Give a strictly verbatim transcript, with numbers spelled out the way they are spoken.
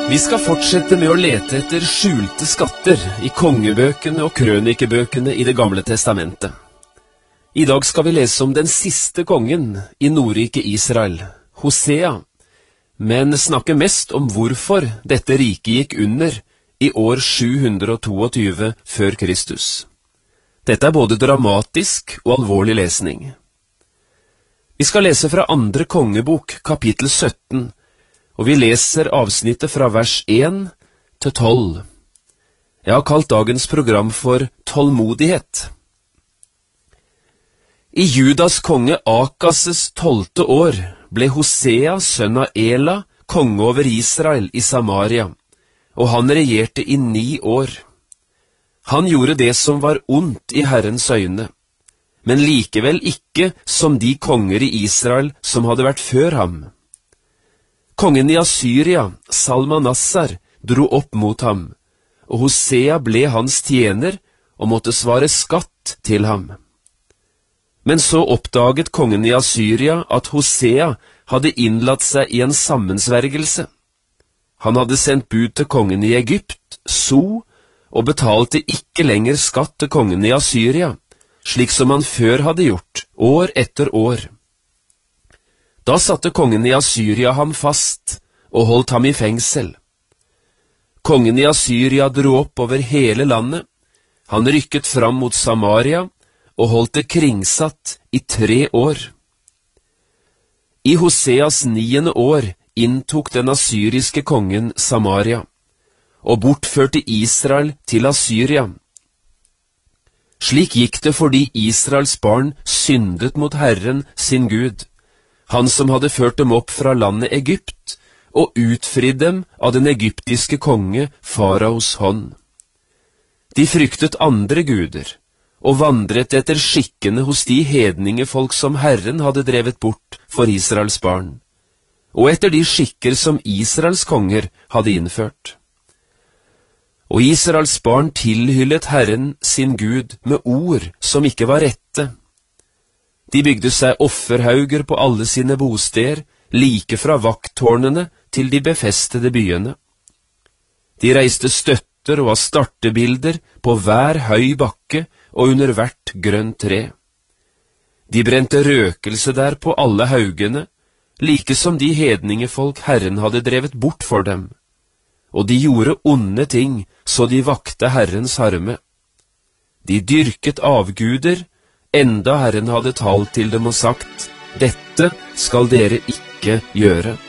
Vi skal fortsette med å lete etter skjulte skatter i kongebøkene og krønikebøkene i det gamle testamentet. I dag skal vi lese om den siste kongen i Nordriket Israel, Hosea, men snakke mest om hvorfor dette riket gikk under i år sju hundre tjueto før Kristus. Dette er både dramatisk og alvorlig lesning. Vi skal lese fra andre kongebok, kapittel sytten, og vi leser avsnittet fra vers én til tolv. Jeg har kalt dagens program for Tålmodighet. I Judas konge Akases tolvte år ble Hosea, sønn av Ela, konge over Israel i Samaria, og han regjerte i ni år. Han gjorde det som var ondt i Herrens øyne, men likevel ikke som de konger i Israel som hadde vært før ham. Kongen i Assyria, Salmanassar, dro opp mot ham, og Hosea ble hans tjener og måtte svare skatt til ham. Men så oppdaget kongen i Assyria at Hosea hadde innlatt seg i en sammensvergelse. Han hadde sendt bud til kongen i Egypt, So, og betalte ikke lenger skatt til kongen i Assyria, slik som han før hadde gjort, år etter år. Da satte kongen i Assyria ham fast og holdt ham i fengsel. Kongen i Assyria dro opp over hele landet. Han rykket fram mot Samaria og holdt det kringsatt i tre år. I Hoseas niende år inntok den assyriske kongen Samaria og bortførte Israel til Assyria. Slik gikk det fordi Israels barn syndet mot Herren sin Gud, han som hadde ført dem opp fra landet Egypt, og utfridd dem av den egyptiske konge Faraos hånd. De fryktet andre guder, og vandret etter skikkene hos de hedningefolk som Herren hadde drevet bort for Israels barn, og etter de skikker som Israels konger hadde innført. Og Israels barn tilhyllet Herren sin Gud med ord som ikke var rette. De bygde seg offerhauger på alle sine bosteder, like fra vakttårnene til de befestede byene. De reiste støtter og astartebilder på hver høy bakke og under hvert grønt tre. De brente røkelse der på alle haugene, like som de hedningefolk Herren hadde drevet bort for dem. Og de gjorde onde ting, så de vakte Herrens harme. De dyrket avguder, enda Herren hadde talt til dem og sagt, «Dette skal dere ikke gjøre.»